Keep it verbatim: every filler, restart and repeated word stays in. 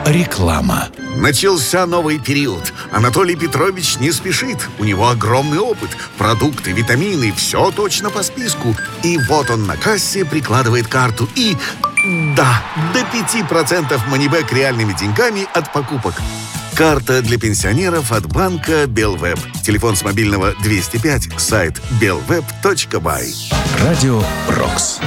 Реклама. Начался новый период. Анатолий Петрович не спешит. У него огромный опыт. Продукты, витамины, все точно по списку. И вот он на кассе прикладывает карту и... Да, до пяти процентов манибэк реальными деньгами от покупок. Карта для пенсионеров от банка Белвеб. Телефон с мобильного двести пять, сайт белвеб точка бай. Радио «Рокс».